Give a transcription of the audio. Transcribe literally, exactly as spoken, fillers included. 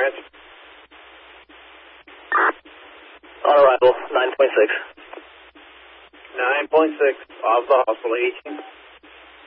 dispatch. On arrival, nine point six. nine point six of the hospital, eighteen.